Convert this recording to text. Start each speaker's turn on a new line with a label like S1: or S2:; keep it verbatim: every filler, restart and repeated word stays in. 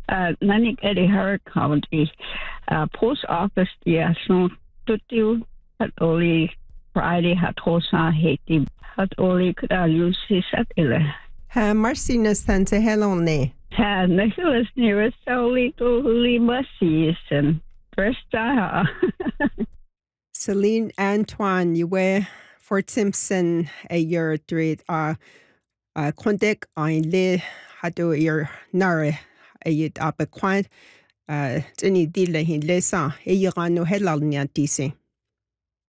S1: Uh, Nanik Eddie Harris County, uh, post office, yeah, so to do at only Friday had Hosa Haiti, had only could I use his at Illa.
S2: Ha Marcina Santa Helone.
S1: Ha Nicholas near so little Limasis and first uh
S2: Celine Antoine, you wear Fort Simpson a year three, uh, uh, Quantic on Le Hado your Nare. Ayit abequan uh tini dile hin lesan e yano helal nyanti se